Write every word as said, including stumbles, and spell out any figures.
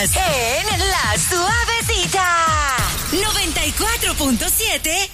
en La Suavecita. noventa y cuatro punto siete